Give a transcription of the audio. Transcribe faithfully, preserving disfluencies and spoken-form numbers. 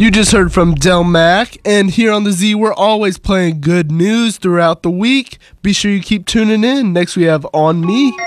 You just heard from Del Mac, and here on the Z, we're always playing good news throughout the week. Be sure you keep tuning in. Next, we have On Me.